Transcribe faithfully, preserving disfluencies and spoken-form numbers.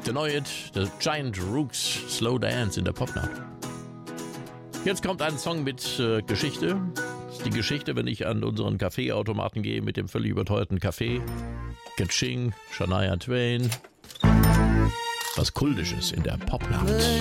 der neue Hit, der Giant Rooks, Slow Dance in der Popnacht. Jetzt kommt ein Song mit äh, Geschichte. Das ist die Geschichte, wenn ich an unseren Kaffeeautomaten gehe mit dem völlig überteuerten Kaffee. Kaching, Shania Twain. Was Kultisches in der Popnacht.